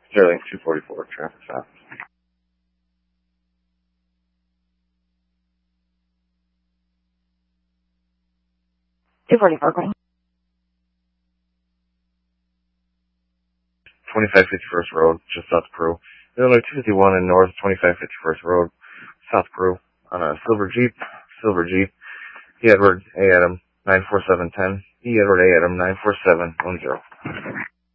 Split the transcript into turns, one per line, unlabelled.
Sterling 244, traffic stop.
244, going.
2551st Road, just south of Peru. Illinois 251 and north, 2551st Road, South Peru, on a silver Jeep. E. Edward A. Adam, 94710. E. Edward A. Adam, 94710.